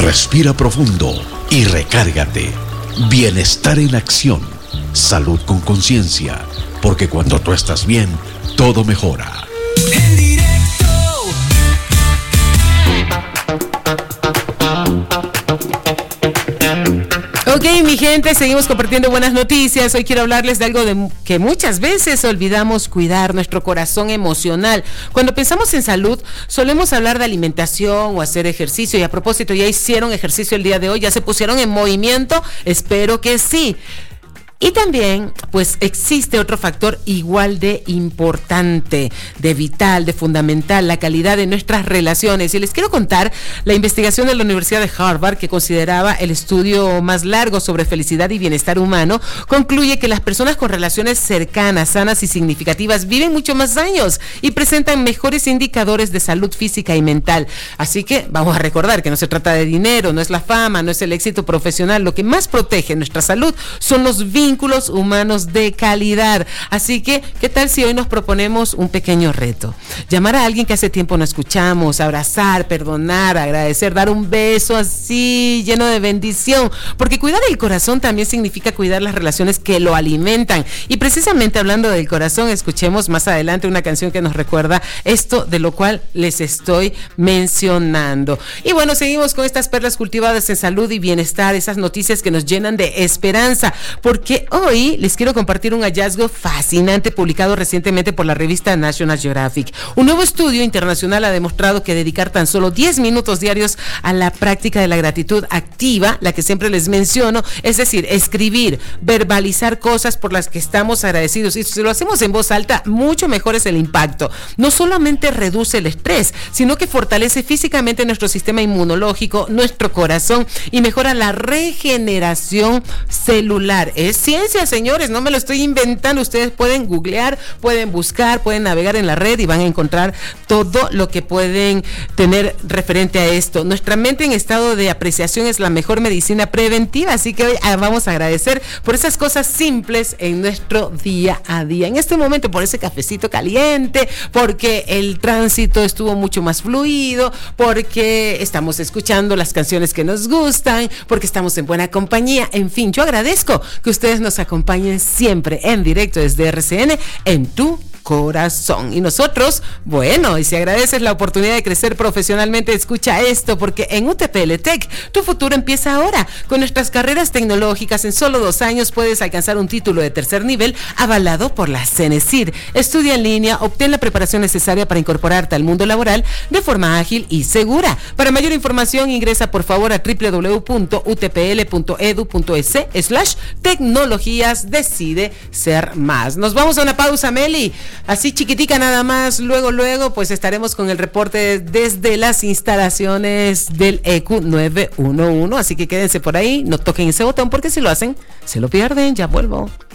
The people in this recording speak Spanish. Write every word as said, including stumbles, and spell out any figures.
Respira profundo y recárgate. Bienestar en acción. Salud con conciencia. Porque cuando tú estás bien, todo mejora. En directo. Ok, mi gente, seguimos compartiendo buenas noticias. Hoy quiero hablarles de algo de que muchas veces olvidamos cuidar, nuestro corazón emocional. Cuando pensamos en salud, solemos hablar de alimentación o hacer ejercicio. Y a propósito, ¿ya hicieron ejercicio el día de hoy? ¿Ya se pusieron en movimiento? Espero que sí. Y también, pues, existe otro factor igual de importante, de vital, de fundamental, la calidad de nuestras relaciones. Y les quiero contar la investigación de la Universidad de Harvard, que consideraba el estudio más largo sobre felicidad y bienestar humano, concluye que las personas con relaciones cercanas, sanas y significativas viven mucho más años y presentan mejores indicadores de salud física y mental. Así que vamos a recordar que no se trata de dinero, no es la fama, no es el éxito profesional. Lo que más protege nuestra salud son los vínculos vínculos humanos de calidad. Así que, ¿qué tal si hoy nos proponemos un pequeño reto? Llamar a alguien que hace tiempo no escuchamos, abrazar, perdonar, agradecer, dar un beso así, lleno de bendición, porque cuidar el corazón también significa cuidar las relaciones que lo alimentan. Y precisamente hablando del corazón, escuchemos más adelante una canción que nos recuerda esto de lo cual les estoy mencionando. Y bueno, seguimos con estas perlas cultivadas en salud y bienestar, esas noticias que nos llenan de esperanza, porque hoy les quiero compartir un hallazgo fascinante publicado recientemente por la revista National Geographic. Un nuevo estudio internacional ha demostrado que dedicar tan solo diez minutos diarios a la práctica de la gratitud activa, la que siempre les menciono, es decir, escribir, verbalizar cosas por las que estamos agradecidos, y si lo hacemos en voz alta, mucho mejor es el impacto. No solamente reduce el estrés, sino que fortalece físicamente nuestro sistema inmunológico, nuestro corazón, y mejora la regeneración celular. Es ciencia, señores, no me lo estoy inventando. Ustedes pueden googlear, pueden buscar, pueden navegar en la red y van a encontrar todo lo que pueden tener referente a esto. Nuestra mente en estado de apreciación es la mejor medicina preventiva, así que hoy vamos a agradecer por esas cosas simples en nuestro día a día. En este momento, por ese cafecito caliente, porque el tránsito estuvo mucho más fluido, porque estamos escuchando las canciones que nos gustan, porque estamos en buena compañía. En fin, yo agradezco que ustedes nos acompañen siempre en directo desde R C N en tu corazón. Y nosotros, bueno, y si agradeces la oportunidad de crecer profesionalmente, escucha esto, porque en U T P L Tech tu futuro empieza ahora. Con nuestras carreras tecnológicas, en solo dos años puedes alcanzar un título de tercer nivel avalado por la CENESID. Estudia en línea, obtén la preparación necesaria para incorporarte al mundo laboral de forma ágil y segura. Para mayor información, ingresa por favor a doble u doble u doble u punto u t p l punto e d u punto e s slash tecnologías. Decide ser más. Nos vamos a una pausa, Meli. Así chiquitica nada más, luego, luego, pues estaremos con el reporte desde las instalaciones del E Q nueve uno uno, así que quédense por ahí, no toquen ese botón porque si lo hacen, se lo pierden. Ya vuelvo.